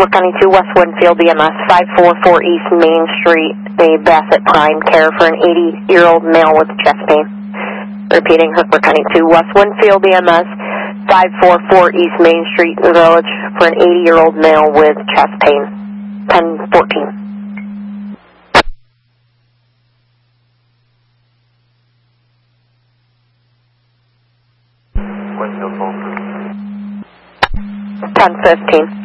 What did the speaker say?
Hook County 2, West Winfield, BMS 544 East Main Street, a Bassett Prime care for an 80-year-old male with chest pain. Repeating, Hook County 2, West Winfield, BMS 544 East Main Street, Village, for an 80-year-old male with chest pain. 1014. Winfield, 1015.